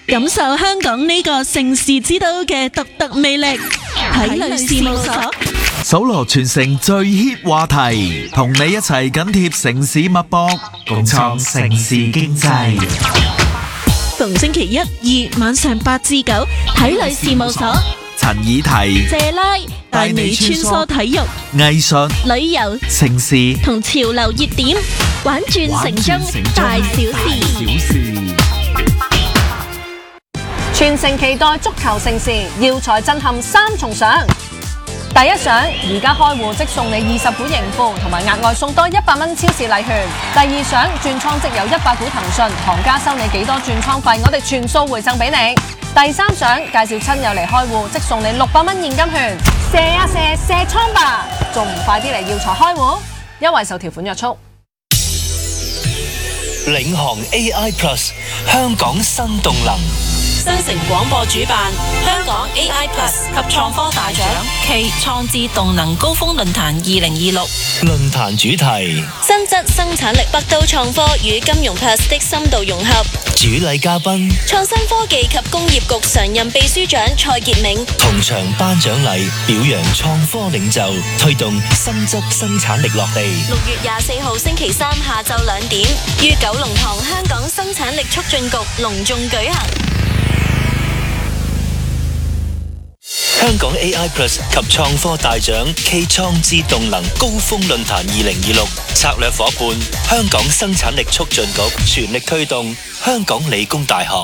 感受香港呢個城市之都嘅獨特魅力。體旅事務所搜羅全城最 hit 話題，同你一齊緊貼城市脈搏，共創城市經濟。 逢星期一、二晚上8至9，體旅事務所陳以提、 謝拉帶你穿梭體育、 藝術、 旅遊、 城市同潮流熱點，玩轉城中大小事。 全城期待足球盛事，耀才震撼3重賞。第一賞，而家開戶即送你20股盈富，同埋額外送多100蚊超市禮券。第二賞，轉倉即有100股騰訊，行家收你幾多轉倉費，我哋全數回贈俾你。第三賞，介紹親友嚟開戶即送你600蚊現金券。射啊射，射倉吧，仲唔快啲嚟耀才開戶？優惠受條款約束。 領航 AI Plus 香港新動能。 新城廣播主辦香港 AI Plus 及創科大獎暨創智動能高峰論壇2026。 論壇主題： 新質生產力北都創科與金融 Plus 的深度融合。 主禮嘉賓： 創新科技及工業局常任秘書長蔡潔明。 同場頒獎禮表揚創科領袖，推動新質生產力落地。 6月24號星期三下晝2點，於九龍塘香港生產力促進局隆重舉行。 香港 AI Plus 及創科大獎暨創智動能高峰論壇2026策略夥伴香港生產力促進局全力推動香港理工大學。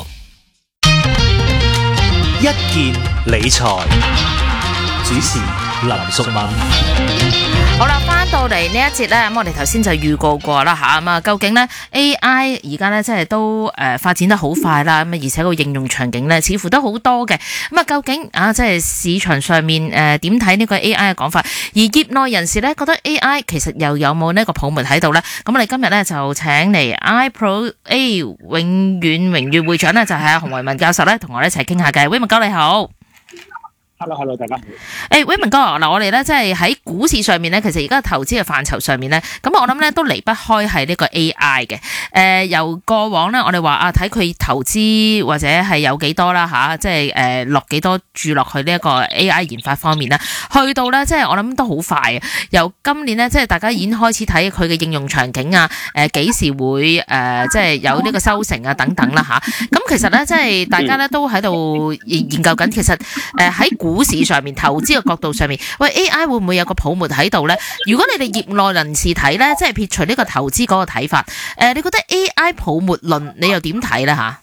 一件理財主持林淑敏。 好啦，翻到嚟呢一節咧，咁我哋頭先就預告過啦吓，咁啊究竟咧 AI 而家咧即係都發展得好快啦，咁啊而且個應用場景咧似乎都好多嘅，咁啊究竟啊即係市場上面點睇呢個 AI 嘅講法，而業內人士咧覺得 AI 其實又有冇呢個泡沫喺度咧？咁我哋今日咧就請嚟 iPro A 永遠榮譽會長咧就係阿洪為民教授咧同我哋一齊傾下偈。為民哥你好。 Hello， 大家好。 為民哥，嗱，我哋咧即係喺股市上面咧，其實而家投資嘅範疇上面咧，咁我諗咧都離不開係呢個 AI 嘅。由過往咧，我哋話睇佢投資或者係有幾多啦吓，即係落幾多注落去呢一個 AI 研發方面啦，去到咧即係我諗都好快嘅。由今年咧，即係大家已經開始睇佢嘅應用場景啊，幾時會即係有呢個收成啊等等啦吓。咁其實咧，即係大家咧都喺度研究緊，其實喺股市上面投資嘅角度上面，喂 AI 會唔會有個泡沫喺度咧？如果你哋業內人士睇咧，即係撇除呢個投資嗰個睇法，你覺得 AI 泡沫論你又點睇咧吓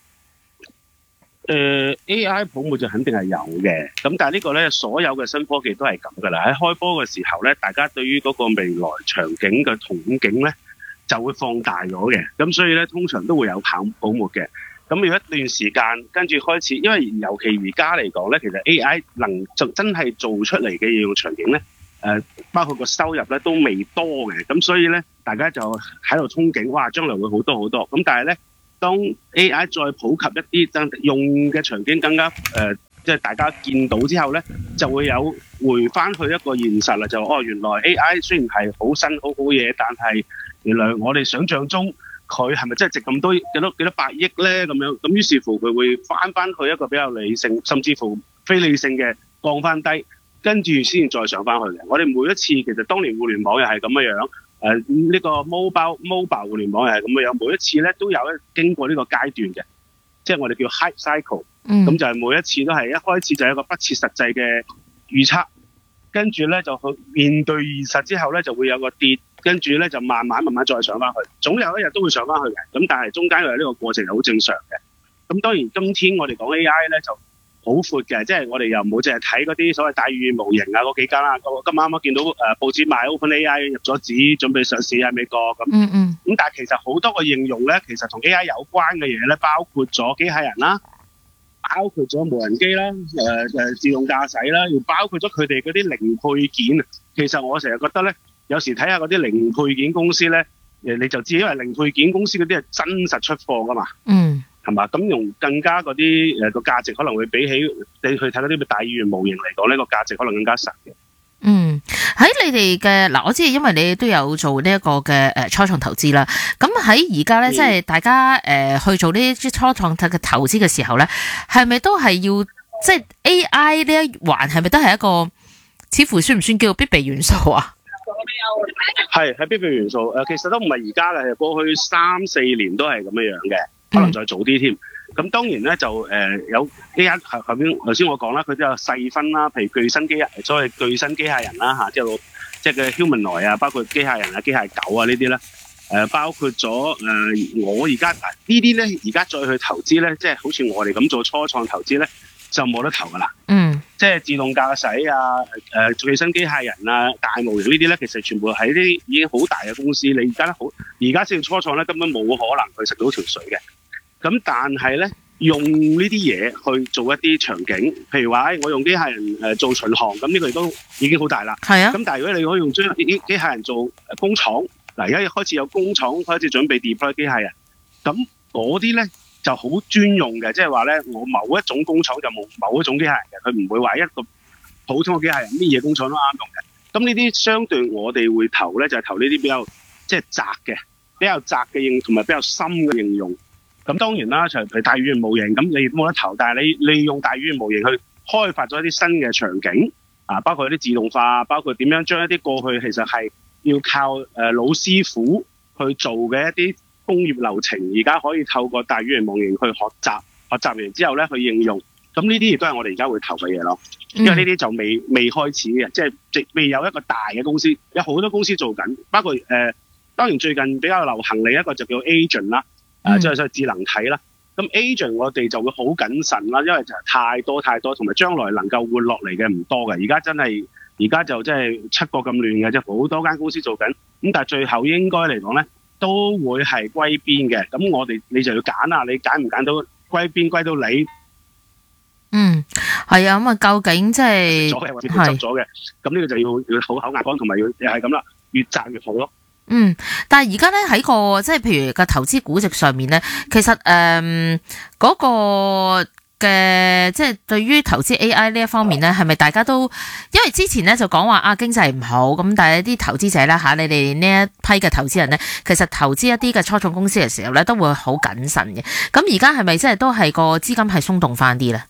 ？AI 泡沫就肯定係有嘅，咁但係呢個咧，所有嘅新科技都係咁噶啦。喺開波嘅時候咧，大家對於嗰個未來場景嘅憧憬咧，就會放大咗嘅，咁所以咧通常都會有泡沫嘅。咁如果一段時間跟住開始，因為尤其而家嚟講咧，其實 AI 真係做出嚟嘅應用場景咧，包括個收入咧都未多嘅，咁所以咧大家就喺度憧憬，哇，將來會好多好多。咁但係咧，當 AI 再普及一啲真用嘅場景更加即係大家見到之後咧，就會有回翻去一個現實啦，就原來 AI 雖然係好新好好嘢，但係原來我哋想象中。佢係咪真係值咁多幾多百億咧？咁樣咁於是乎佢會翻去一個比較理性，甚至乎非理性嘅降翻低，跟住先再上翻去嘅。我哋每一次其實當年互聯網又係咁樣，呢個 mobile 互聯網又係咁樣，每一次咧都有經過呢個階段嘅，即係我哋叫 hype cycle。咁就係每一次都係一開始就係一個不切實際嘅預測，跟住咧就去面對現實之後咧就會有個跌。跟住咧就慢慢再上翻去，總有一日都會上翻去嘅。咁但係中間有呢個過程係好正常嘅。咁當然今天我哋講 AI 咧就好闊嘅，即係我哋又唔好淨係睇嗰啲所謂大語言模型啊嗰幾間啦。今晚啱見到報紙賣 OpenAI 入咗紙，準備上市喺美國咁。咁但係其實好多個應用咧，其實同 AI 有關嘅嘢咧，包括咗機械人啦，包括咗無人機啦，自動駕駛啦，又包括咗佢哋嗰啲零配件。其實我成日覺得咧。有時睇下嗰啲零配件公司咧，你就知，因為零配件公司嗰啲係真實出貨噶嘛，係嘛？咁用更加嗰啲個價值可能會比起你去睇嗰啲大語言模型嚟講呢個價值可能更加實嘅。 喺你哋嘅嗱，我知因為你都有做呢一個嘅初創投資啦。咁喺而家咧，即係大家去做呢啲初創嘅投資嘅時候咧，係咪都係要即係 AI 呢一環係咪都係一個似乎算唔算叫做必備元素啊？ 係必備元素。其實都唔係而家嘅，係過去3-4年都係咁樣嘅，可能再早啲添。咁當然咧就有 AI 頭先我講啦，佢都有細分啦，譬如所謂具身機械人啦嚇，即係嘅 humanoid 啊，包括機械人啊、機械狗啊呢啲咧，包括咗我而家呢啲咧，而家再去投資咧，即係好似我哋咁做初創投資咧，就冇得投噶啦。即係自動駕駛啊、具身機械人啊、大模型呢啲咧，其實全部喺啲已經好大嘅公司，你而家先初創咧，根本冇可能去食到條水嘅。咁但係咧，用呢啲嘢去做一啲場景，譬如話，我用機械人做巡航，咁呢個亦都已經好大啦。係啊。咁但係如果你可以用將啲機械人做工廠，嗱而家開始有工廠開始準備 deploy 機械人，咁嗰啲咧就好專用嘅，即係話咧，我某一種工廠就冇某一種機械人嘅，佢唔會話一個普通嘅機械人乜嘢工廠都啱用嘅。咁呢啲相對我哋會投咧，就係投呢啲比較即係窄嘅應同埋比較深嘅應用。咁當然啦，就係大語言模型，咁你冇得投，但係你利用大語言模型去開發咗一啲新嘅場景啊，包括一啲自動化，包括點樣將一啲過去其實係要靠老師傅去做嘅一啲工業流程，而家可以透過大語言模型去學習完之後咧去應用。咁呢啲亦都係我哋而家會投嘅嘢咯，因為呢啲就未開始嘅，即係未有一個大嘅公司，有好多公司做緊，包括當然最近比較流行另一個就叫 agent 啦。即係智能體啦，咁 agent 我哋就會好謹慎啦，因為就太多，同埋將來能夠活落嚟嘅唔多嘅。而家就真係七國咁亂嘅，即係好多間公司做緊，咁但係最後應該嚟講咧，都會係歸邊嘅。咁你就要揀啦，你揀唔揀到歸邊歸到你？ 係啊，咁啊，究竟即係咗嘅或者執咗嘅，咁呢個就要好口眼光，同埋又係咁啦，越窄越好咯。 但係而家咧喺個即係譬如個投資估值上面咧，其實嗰個嘅即係對於投資 AI 呢一方面咧，係咪大家都因為之前咧就講話經濟唔好咁，但係啲投資者咧你哋呢一批嘅投資人咧，其實投資一啲嘅初創公司嘅時候咧，都會好謹慎嘅。咁而家係咪即係都係個資金係鬆動翻啲咧？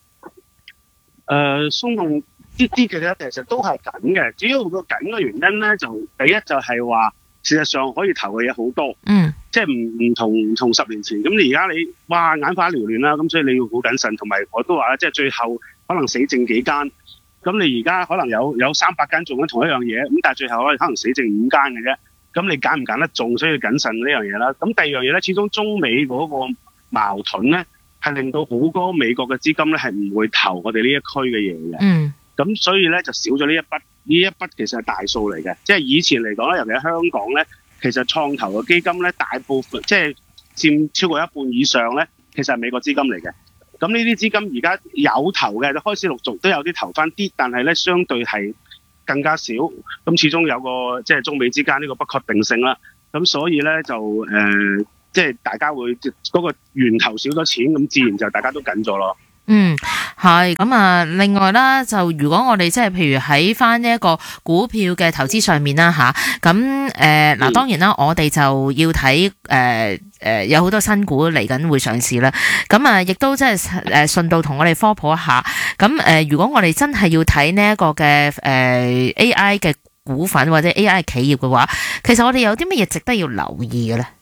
鬆動啲嘅咧，其實都係緊嘅。主要個緊嘅原因咧，就第一就係話。事實上可以投嘅嘢好多，即係唔同10年前。咁你而家眼花繚亂啦，咁所以你要好謹慎。同埋我都話啦，即係最後可能死剩幾間。咁你而家可能有300間做緊同一樣嘢，咁但係最後可能死剩5間嘅啫。咁你揀唔揀得中，所以要謹慎呢樣嘢啦。咁第二樣嘢咧，始終中美嗰個矛盾咧，係令到好多美國嘅資金咧係唔會投我哋呢一區嘅嘢嘅。咁所以咧就少咗呢一筆。呢一筆其實係大數嚟嘅，即係以前嚟講咧，尤其喺香港咧，其實創投嘅基金咧，大部分即係佔超過一半以上咧，其實係美國資金嚟嘅。咁呢啲資金而家有投嘅，就開始陸續都有啲投翻啲，但係咧相對係更加少。咁始終有個即係中美之間呢個不確定性啦。咁所以咧就即係大家會嗰個源頭少咗錢，咁自然就大家都緊咗咯。 係咁啊！另外啦，就如果我哋即係譬如喺翻呢一個股票嘅投資上面啦咁嗱，當然啦，我哋就要睇有好多新股嚟緊會上市啦。咁啊，亦都即係順道同我哋科普一下。咁如果我哋真係要睇呢一個嘅AI 嘅股份或者 AI 企業嘅話，其實我哋有啲乜嘢值得要留意嘅咧？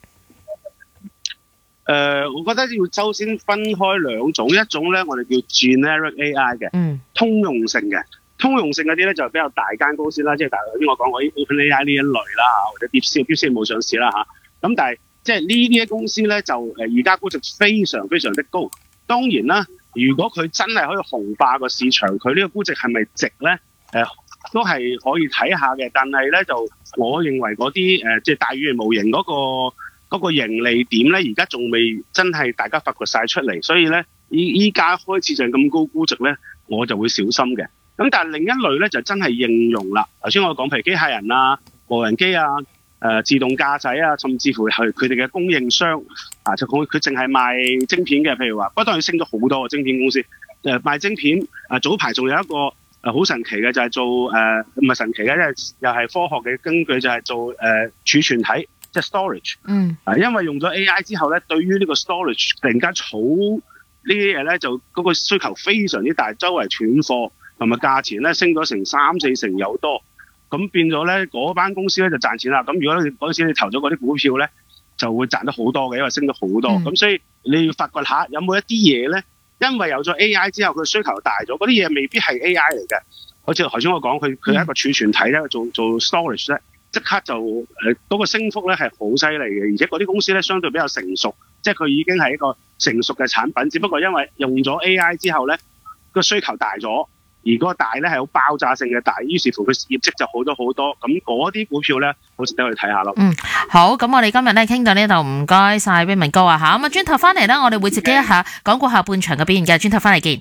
我覺得要首先分開兩種，一種咧我哋叫 generic AI 嘅，通用性嘅。通用性嗰啲咧就比較大間公司啦，即係大頭先我講過 OpenAI 呢一類啦，或者 DeepSeek 冇上市啦咁但係即係呢啲公司咧就而家估值非常非常的高。當然啦，如果佢真係可以雄霸個市場，佢呢個估值係咪值咧？都係可以睇下嘅。但係咧就我認為嗰啲即係大語言模型嗰個盈利點咧，而家仲未真係大家發掘晒出嚟，所以咧依家開始就咁高估值咧，我就會小心嘅。咁但係另一類咧就真係應用啦。頭先我講譬如機械人啊、無人機啊、自動駕駛啊，甚至乎係佢哋嘅供應商啊，就佢淨係賣晶片嘅，譬如話，不過當然升咗好多個晶片公司，賣晶片啊，早排仲有一個好神奇嘅就係做唔係神奇嘅，因為又係科學嘅根據就係做儲存體，即係 storage。因為用咗 AI 之後咧，對於呢個 storage 突然間儲呢啲嘢咧，就嗰個需求非常之大，周圍斷貨，同埋價錢咧升咗成3-4成有多。咁變咗咧，嗰班公司咧就賺錢啦。咁如果你嗰陣時你投咗嗰啲股票咧，就會賺得好多嘅，因為升咗好多。咁所以你要發掘下有冇一啲嘢咧，因為有咗 AI 之後，佢需求大咗，嗰啲嘢未必係 AI 嚟嘅。好似頭先我講，佢係一個儲存體咧，做 storage 咧，即刻就嗰個升幅咧係好犀利嘅。而且嗰啲公司咧相對比較成熟，即係佢已經係一個成熟嘅產品，只不過因為用咗 AI 之後咧，個需求大咗。而嗰個大咧係好爆炸性嘅大，於是乎佢業績就好多好多，咁嗰啲股票咧好值得去睇下咯。 好，咁我哋今日咧傾到呢度，唔該晒 Raymond 哥啊嚇，咁啊轉頭翻嚟咧，我哋會直擊一下港股下半場嘅表現嘅，轉頭翻嚟見。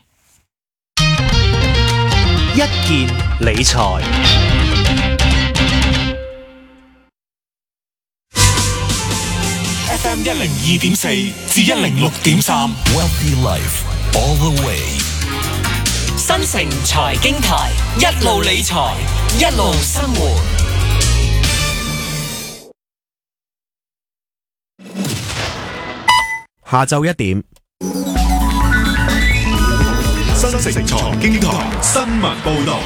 一件理財。 FM 102.4至106.3 Wealthy Life all the way。 新城財經台，一路理財，一路生活。 下晝1點， 新城財經台新聞報導。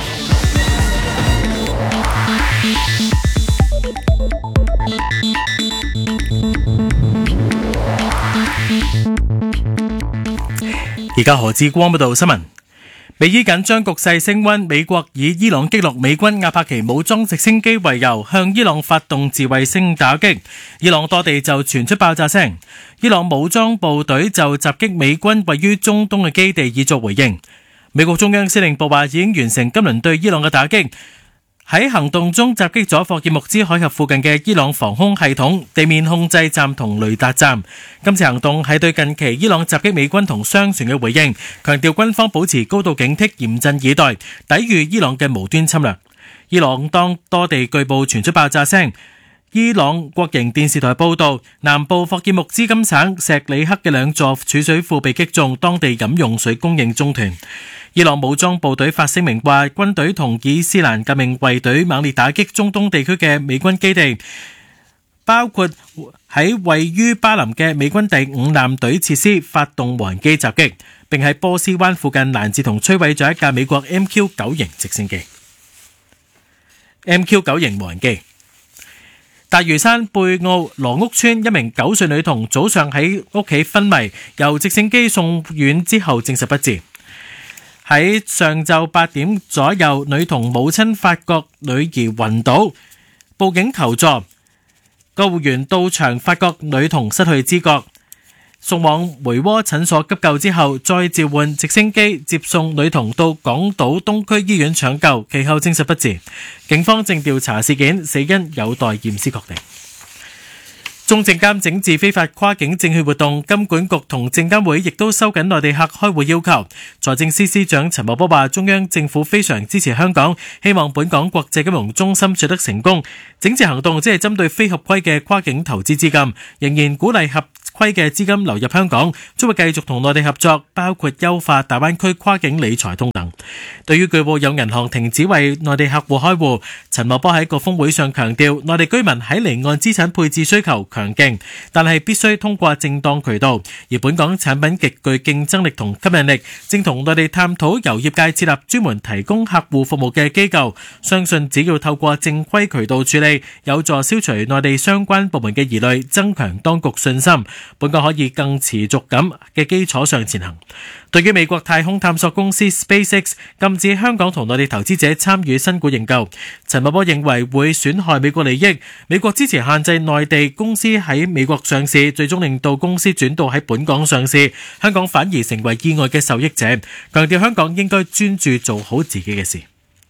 而家何志光報道新聞。美伊緊張局勢升溫，美國以伊朗擊落美軍阿帕奇武裝直升機為由，向伊朗發動自衛星打擊。伊朗多地就傳出爆炸聲，伊朗武裝部隊就襲擊美軍位於中東嘅基地以作回應。美國中央司令部話已經完成今輪對伊朗嘅打擊，喺行動中襲擊咗霍爾木茲海峽附近嘅伊朗防空系統、地面控制站同雷達站。今次行動係對近期伊朗襲擊美軍同商船嘅回應，強調軍方保持高度警惕，嚴陣以待，抵禦伊朗嘅無端侵略。伊朗當多地據報傳出爆炸聲。伊朗國營電視台報道，南部霍爾木茲金省石里克嘅2座儲水庫被擊中，當地飲用水供應中斷。伊朗武裝部隊發聲明話，軍隊同伊斯蘭革命衛隊猛烈打擊中東地區嘅美軍基地，包括喺位於巴林嘅美軍第5艦隊設施發動無人機襲擊，並喺波斯灣附近攔截同摧毀咗一架美國 MQ-9 型直升機。MQ-9 型無人機。大嶼山貝澳羅屋村一名9歲女童早上喺屋企昏迷，由直升機送院之後證實不治。喺上晝8點左右，女童母親發覺女兒暈倒，報警求助。救護員到場發覺女童失去知覺，送往梅窩診所急救之後，再召喚直升機接送女童到港島東區醫院搶救，其後證實不治。警方正調查事件，死因有待驗屍確定。中證監整治非法跨境證券活動，金管局同證監會亦都收緊內地客開戶要求。財政司司長陳茂波話，中央政府非常支持香港，希望本港國際金融中心取得成功。整治行動只係針對非合規嘅跨境投資資金，仍然鼓勵合規嘅資金流入香港，將會繼續同內地合作，包括優化大灣區跨境理財通等。對於據報有銀行停止為內地客戶開戶，陳茂波喺一個峰會上強調，內地居民喺離岸資產配置需求強勁，但係必須通過正當渠道，而本港產品極具競爭力同吸引力，正同內地探討由業界設立專門提供客戶服務嘅機構，相信只要透過正規渠道處理，有助消除內地相關部門嘅疑慮，增強當局信心，本港可以更持續咁嘅基礎上前行。對於美國太空探索公司 SpaceX 禁止香港同內地投資者參與新股認購，陳茂波認為會損害美國利益。美國支持限制內地公司喺美國上市，最終令到公司轉到喺本港上市，香港反而成為意外嘅受益者。強調香港應該專注做好自己嘅事。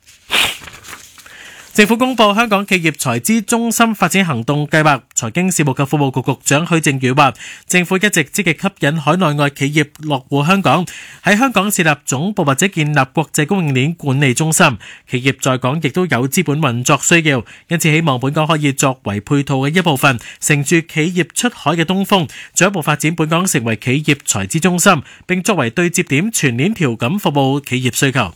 政府公布香港企業財資中心發展行動計劃，財經事務及服務局局長許正宇話，政府一直積極吸引海內外企業落戶香港，喺香港設立總部或者建立國際供應鏈管理中心。企業在港亦都有資本運作需要，因此希望本港可以作為配套嘅一部分，乘住企業出海嘅東風，進一步發展本港成為企業財資中心，並作為對接點，全鏈條咁服務企業需求。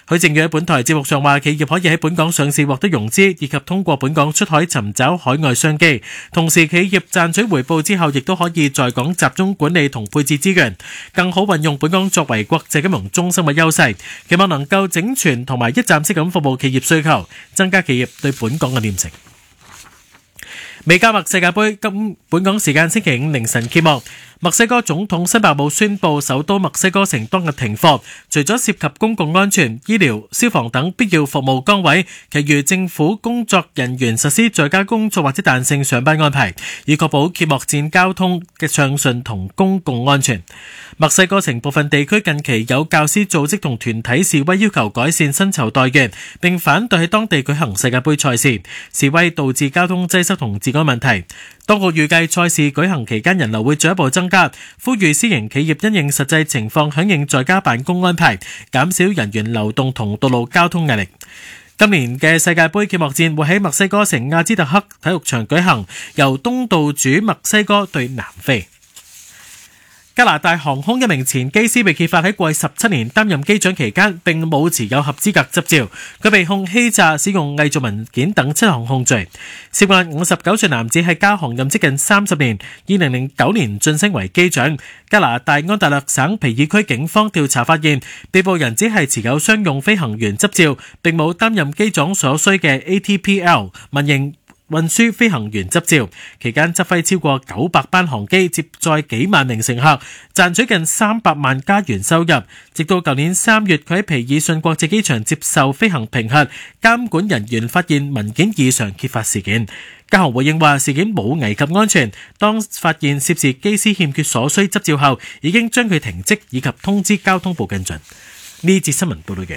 許正宇喺本台節目上話，企業可以喺本港上市獲得融資，以及通過本港出海尋找海外商機。同時，企業賺取回報之後，亦都可以在港集中管理同配置資源，更好運用本港作為國際金融中心嘅優勢，期望能夠整全同埋一站式咁服務企業需求，增加企業對本港嘅黏性。美加墨世界盃今本港時間星期五凌晨揭幕。墨西哥總統辛伯姆宣布首都墨西哥城當日停課，除咗涉及公共安全、醫療、消防等必要服務崗位，其餘政府工作人員實施在家工作或者彈性上班安排，以確保揭幕戰交通嘅暢順同公共安全。墨西哥城部分地區近期有教師組織同團體示威，要求改善薪酬待遇，並反對喺當地舉行世界盃賽事。示威導致交通擠塞同治安問題。當局預計賽事舉行期間人流會進一步增加，呼籲私營企業因應實際情況響應在家辦公安排，減少人員流動同道路交通壓力。今年嘅世界盃揭幕戰會喺墨西哥城亞茲特克體育場舉行，由東道主墨西哥對南非。加拿大航空一名前機師被揭發喺過去17年擔任機長期間並冇持有合資格執照，佢被控欺詐、使用偽造文件等7項控罪。涉案59歲男子喺加航任職近30年，2009年晉升為機長。加拿大安大略省皮爾區警方調查發現，被捕人只係持有商用飛行員執照，並冇擔任機長所需嘅 ATPL 民營運輸飛行員執照，期間執揮超過900班航機，接載幾萬名乘客，賺取近300萬加元收入。直到舊年3月，佢喺皮爾遜國際機場接受飛行評核，監管人員發現文件異常，揭發事件。加航回應話事件冇危及安全，當發現涉事機師欠缺所需執照後，已經將佢停職以及通知交通部跟進。呢節新聞報道嘅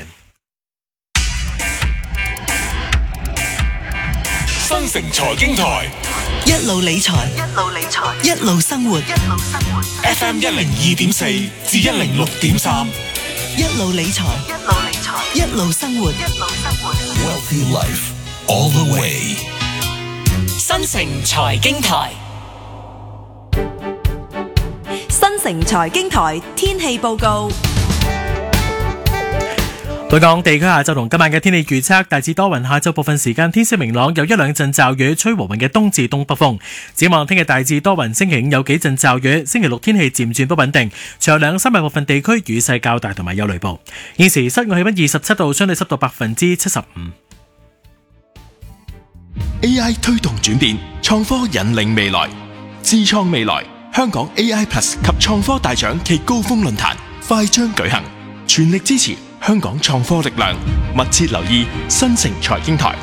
新城財經台一路理財，一路生活。FM 102.4至106.3，一路理財，一路生活。Wealthy life all the way。新城財經台， 新城財經台天氣報告。 本港地區下晝同今晚嘅天氣預測，大致多雲，下晝部分時間天色明朗，有一兩陣驟雨，吹和緩嘅東至東北風。展望聽日大致多雲，星期五有幾陣驟雨，星期六天氣漸轉不穩定，隨後兩三日部分地區雨勢較大同埋有雷暴。現時室外氣溫27度，相對濕度75%。 AI 推動轉變，創科引領未來，智創未來。香港 AI Plus 及創科大獎暨高峰論壇快將舉行，全力支持香港創科力量，密切留意新城財經台。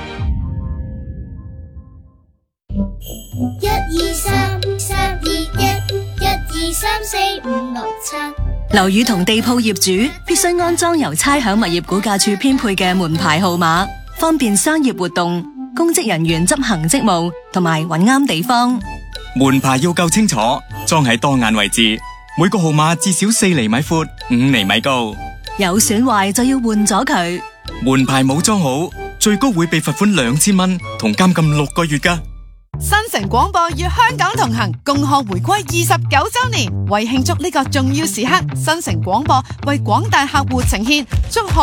1、2、3、3、2、1、1、2、3、4、5、6、7。 樓宇同地鋪業主必須安裝由差餉物業估價署編配嘅門牌號碼，方便商業活動、公職人員執行職務同埋揾啱地方。 門牌要夠清楚，裝喺當眼位置，每個號碼至少4厘米闊、5厘米高。 有損壞就要換咗佢。 門牌冇裝好，最高會被罰款2000蚊同監禁6個月㗎。 新城廣播與香港同行，共賀回歸29週年。為慶祝呢個重要時刻，新城廣播為廣大客戶呈獻祝賀